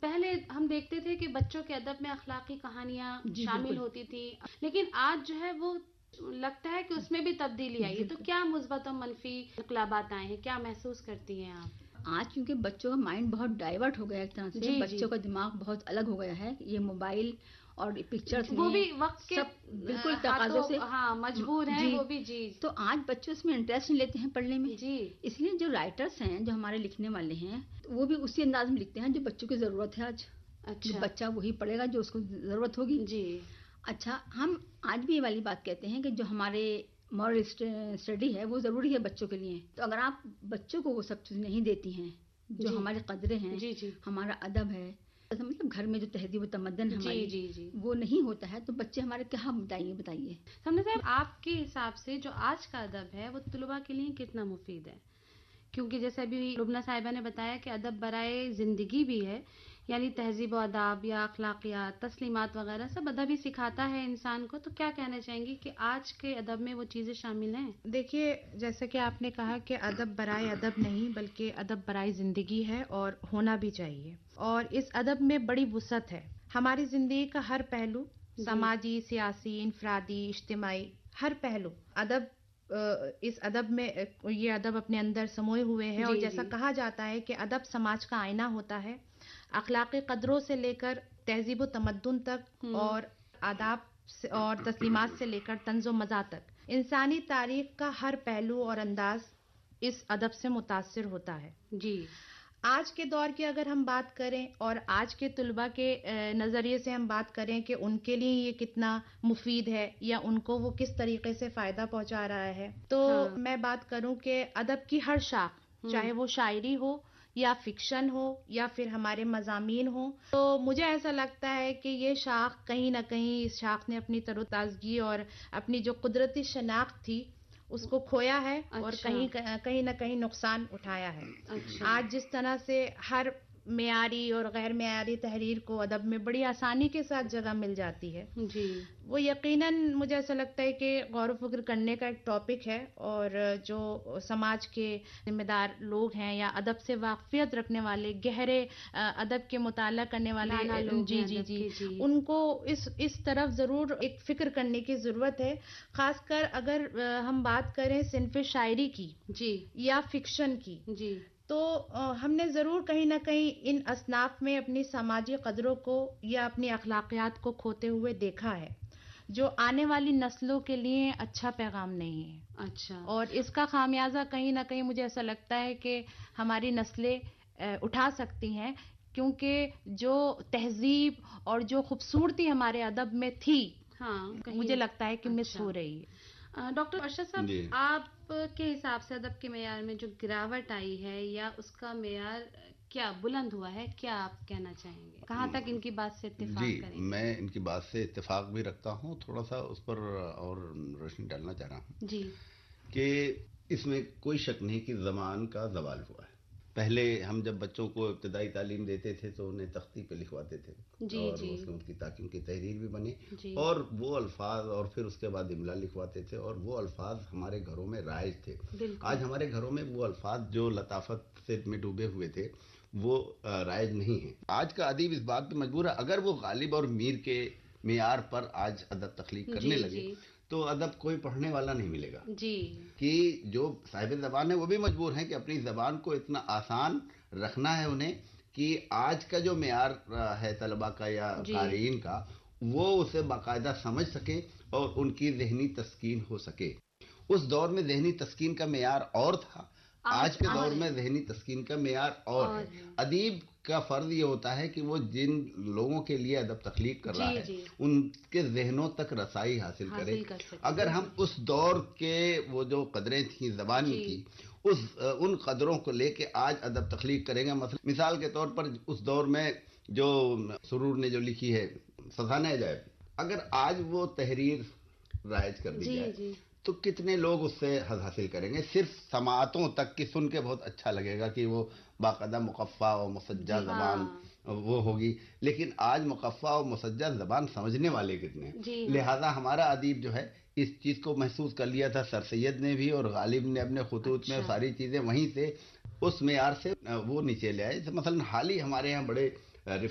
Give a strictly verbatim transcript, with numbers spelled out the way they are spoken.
پہلے ہم دیکھتے تھے کہ بچوں کے ادب میں اخلاقی کہانیاں جی شامل بالکل ہوتی تھی، لیکن آج جو ہے وہ لگتا ہے کہ اس میں بھی تبدیلی آئی ہے، تو بالکل کیا مثبت اور منفی انقلابات آئے ہیں، کیا محسوس کرتی ہیں آپ؟ آج کیونکہ بچوں کا مائنڈ بہت ڈائیورٹ ہو گیا ہے، ایک طرح سے جی جی بچوں کا دماغ بہت الگ ہو گیا ہے، یہ موبائل اور پکچرز وہ میں بھی وقت کے سب بالکل ہاتھوں تقاضوں سے ہاں مجبور ہیں جی، وہ بھی جی تو آج بچے اس میں انٹرسٹ نہیں لیتے ہیں پڑھنے میں، جی اس لیے جو رائٹرس ہیں جو ہمارے لکھنے والے ہیں وہ بھی اسی انداز میں لکھتے ہیں جو بچوں کی ضرورت ہے آج، جو اچھا بچہ وہی پڑھے گا جو اس کو ضرورت ہوگی۔ جی اچھا، ہم آج بھی یہ والی بات کہتے ہیں کہ جو ہمارے مورل اسٹڈی ہے وہ ضروری ہے بچوں کے لیے، تو اگر آپ بچوں کو وہ سب چیز نہیں دیتی ہیں جو جی ہماری قدریں ہیں، جی جی ہمارا ادب ہے، مطلب گھر میں جو تہذیب و تمدن جی ہماری جی جی وہ نہیں ہوتا ہے تو بچے ہمارے کہاں بتائیے بتائیے۔ سمجھے صاحب، آپ کے حساب سے جو آج کا ادب ہے وہ طلباء کے لیے کتنا مفید ہے؟ کیونکہ جیسے ابھی لبنہ صاحبہ نے بتایا کہ ادب برائے زندگی بھی ہے، یعنی تہذیب و آداب یا اخلاقیات، تسلیمات وغیرہ سب ادب ہی سکھاتا ہے انسان کو، تو کیا کہنا چاہیں گی کہ آج کے ادب میں وہ چیزیں شامل ہیں؟ دیکھیے، جیسا کہ آپ نے کہا کہ ادب برائے ادب نہیں بلکہ ادب برائے زندگی ہے اور ہونا بھی چاہیے، اور اس ادب میں بڑی وسعت ہے، ہماری زندگی کا ہر پہلو، سماجی، سیاسی، انفرادی، اجتماعی، ہر پہلو ادب اس ادب میں یہ ادب اپنے اندر سموئے ہوئے ہیں، اور جی جیسا جی کہا جاتا ہے کہ ادب سماج کا آئینہ ہوتا ہے، اخلاقی قدروں سے لے کر تہذیب و تمدن تک، ہوں اور آداب اور تسلیمات سے لے کر طنز و مزاح تک، انسانی تاریخ کا ہر پہلو اور انداز اس ادب سے متاثر ہوتا ہے۔ جی آج کے دور کی اگر ہم بات کریں اور آج کے طلباء کے نظریے سے ہم بات کریں کہ ان کے لیے یہ کتنا مفید ہے یا ان کو وہ کس طریقے سے فائدہ پہنچا رہا ہے، تو ہاں میں بات کروں کہ ادب کی ہر شاخ، چاہے وہ شاعری ہو یا فکشن ہو یا پھر ہمارے مضامین ہوں، تو مجھے ایسا لگتا ہے کہ یہ شاخ کہیں نہ کہیں اس شاخ نے اپنی تر و تازگی اور اپنی جو قدرتی شناخت تھی اس کو کھویا ہے، اور اچھا کہیں کہیں نہ کہیں نقصان اٹھایا ہے۔ اچھا آج جس طرح سے ہر معیاری اور غیر معیاری تحریر کو ادب میں بڑی آسانی کے ساتھ جگہ مل جاتی ہے، جی وہ یقیناً مجھے ایسا لگتا ہے کہ غور و فکر کرنے کا ایک ٹاپک ہے، اور جو سماج کے ذمہ دار لوگ ہیں یا ادب سے واقفیت رکھنے والے، گہرے ادب کے مطالعہ کرنے والے دانا لوگ جی ہیں جی ادب جی کے جی ان کو اس اس طرف ضرور ایک فکر کرنے کی ضرورت ہے، خاص کر اگر ہم بات کریں صنف شاعری کی جی یا فکشن کی، جی تو ہم نے ضرور کہیں نہ کہیں ان اصناف میں اپنی سماجی قدروں کو یا اپنی اخلاقیات کو کھوتے ہوئے دیکھا ہے، جو آنے والی نسلوں کے لیے اچھا پیغام نہیں ہے، اچھا اور اس کا خامیازہ کہیں نہ کہیں مجھے ایسا لگتا ہے کہ ہماری نسلیں اٹھا سکتی ہیں، کیونکہ جو تہذیب اور جو خوبصورتی ہمارے ادب میں تھی، ہاں مجھے لگتا ہے کہ مس اچھا ہو رہی ہے۔ ڈاکٹر ارشد صاحب، جی آپ کے حساب سے ادب کے معیار میں جو گراوٹ آئی ہے یا اس کا معیار کیا بلند ہوا ہے، کیا آپ کہنا چاہیں گے؟ کہاں تک ان کی بات سے جی اتفاق کریں گے؟ میں ان کی بات سے اتفاق بھی رکھتا ہوں، تھوڑا سا اس پر اور روشنی ڈالنا چاہ رہا ہوں جی کہ اس میں کوئی شک نہیں کہ زبان کا زوال ہوا ہے۔ پہلے ہم جب بچوں کو ابتدائی تعلیم دیتے تھے تو انہیں تختی پہ لکھواتے تھے، جی اور جی اس کی تاکہ ان کی تحریر بھی بنے، جی اور وہ الفاظ، اور پھر اس کے بعد املا لکھواتے تھے، اور وہ الفاظ ہمارے گھروں میں رائج تھے۔ بالکل آج ہمارے گھروں میں وہ الفاظ جو لطافت سے میں ڈوبے ہوئے تھے وہ رائج نہیں ہیں۔ آج کا ادیب اس بات پہ مجبور ہے، اگر وہ غالب اور میر کے معیار پر آج ادب تخلیق کرنے جی لگے جی تو ادب کوئی پڑھنے والا نہیں ملے گا، جی کہ جو صاحب زبان ہے وہ بھی مجبور ہیں کہ اپنی زبان کو اتنا آسان رکھنا ہے انہیں کہ آج کا جو معیار ہے طلباء کا یا جی قارئین کا وہ اسے باقاعدہ سمجھ سکے اور ان کی ذہنی تسکین ہو سکے۔ اس دور میں ذہنی تسکین کا معیار اور تھا، آج کے دور میں ذہنی تسکین کا معیار اور ہے۔ ادیب کا فرض یہ ہوتا ہے کہ وہ جن لوگوں کے لیے ادب تخلیق کر رہا جی ہے جی ان کے ذہنوں تک رسائی حاصل کرے۔ حاصل کر سکے۔ اگر ہم اس دور کے وہ جو قدریں تھیں زبان جی کی، اس ان قدروں کو لے کے آج ادب تخلیق کریں گے، مثلا مثال کے طور پر اس دور میں جو سرور نے جو لکھی ہے فسانہ عجائب، اگر آج وہ تحریر رائج کر دی جی جائے جی تو کتنے لوگ اس سے حظ حاصل کریں گے؟ صرف سماعتوں تک کی سن کے بہت اچھا لگے گا کہ وہ باقاعدہ مقفع و مسجع جی زبان ہاں وہ ہوگی، لیکن آج مقفع و مسجع زبان سمجھنے والے کتنے ہیں؟ جی ہاں لہذا ہمارا ادیب جو ہے اس چیز کو محسوس کر لیا تھا، سر سید نے بھی اور غالب نے اپنے خطوط میں، اچھا ساری چیزیں وہیں سے اس معیار سے وہ نیچے لے آئے۔ مثلا حال ہی ہمارے یہاں بڑے